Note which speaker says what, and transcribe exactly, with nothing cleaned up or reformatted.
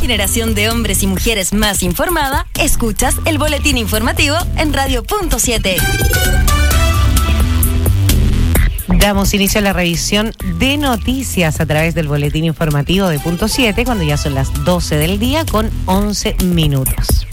Speaker 1: generación de hombres y mujeres más informada, escuchas el boletín informativo en Radio Punto siete.
Speaker 2: Damos inicio a la revisión de noticias a través del boletín informativo de Punto siete, cuando ya son las doce del día con once minutos.